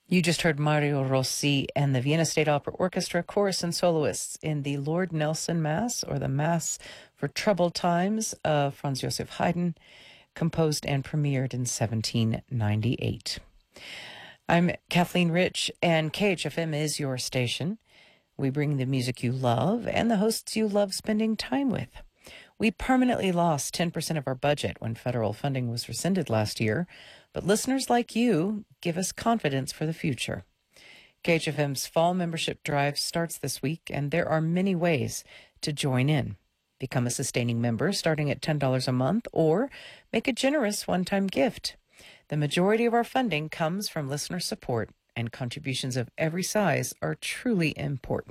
You just heard Mario Rossi and the Vienna State Opera Orchestra chorus and soloists in the Lord Nelson Mass, or the Mass for Troubled Times of Franz Joseph Haydn, composed and premiered in 1798. I'm Kathleen Rich, and KHFM is your station. We bring the music you love and the hosts you love spending time with. We permanently lost 10% of our budget when federal funding was rescinded last year, but listeners like you give us confidence for the future. KHFM's fall membership drive starts this week, and there are many ways to join in. Become a sustaining member starting at $10 a month, or make a generous one-time gift. The majority of our funding comes from listener support, and contributions of every size are truly important.